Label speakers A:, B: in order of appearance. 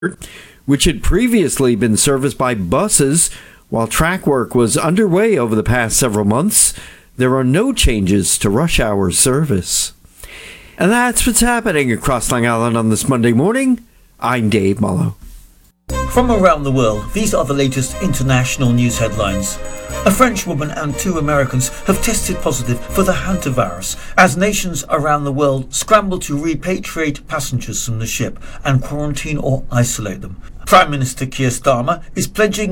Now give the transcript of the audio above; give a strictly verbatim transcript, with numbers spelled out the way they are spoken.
A: which had previously been serviced by buses. While track work was underway over the past several months, there are no changes to rush hour service. And that's what's happening across Long Island on this Monday morning. I'm Dave Mullo.
B: From around the world, these are the latest international news headlines. A French woman and two Americans have tested positive for the hantavirus as nations around the world scramble to repatriate passengers from the ship and quarantine or isolate them. Prime Minister Keir Starmer is pledging